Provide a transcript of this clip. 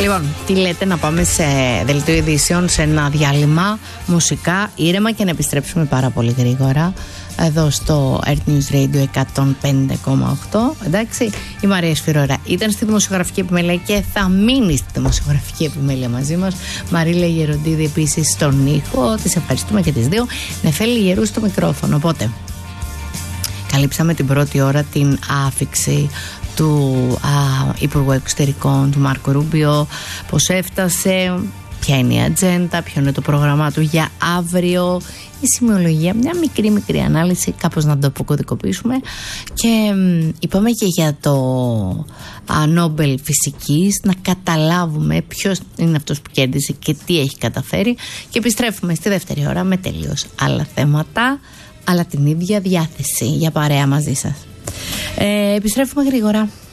Λοιπόν, τι λέτε να πάμε σε δελτίο ειδήσεων, σε ένα διάλειμμα μουσικά, ήρεμα και να επιστρέψουμε πάρα πολύ γρήγορα εδώ στο Earth News Radio 105,8. Εντάξει, η Μαρία Σφυρώρα ήταν στη δημοσιογραφική επιμέλεια και θα μείνει στη δημοσιογραφική επιμέλεια μαζί μας. Μαρίλα Γεροντίδη επίσης στον ήχο. Τις ευχαριστούμε και τις δύο. Νεφέλη Γερού στο μικρόφωνο. Οπότε, καλύψαμε την πρώτη ώρα την άφιξη του Υπουργού Εξωτερικών του Μάρκο Ρούμπιο, πώς έφτασε, ποια είναι η ατζέντα, ποιο είναι το πρόγραμμά του για αύριο, η σημειολογία, μια μικρή ανάλυση, κάπως να το αποκωδικοποιήσουμε. Και είπαμε και για το Νόμπελ Φυσικής, να καταλάβουμε ποιος είναι αυτός που κέρδισε και τι έχει καταφέρει. Και επιστρέφουμε στη δεύτερη ώρα με τελείως άλλα θέματα, αλλά την ίδια διάθεση για παρέα μαζί σας. Επιστρέφουμε γρήγορα.